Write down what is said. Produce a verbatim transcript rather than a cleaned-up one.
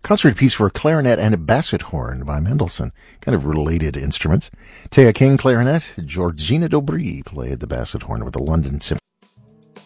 Concert piece for clarinet and a basset horn by Mendelssohn. Kind of related instruments. Thea King, clarinet. Georgina Dobry played the basset horn with the London Symphony.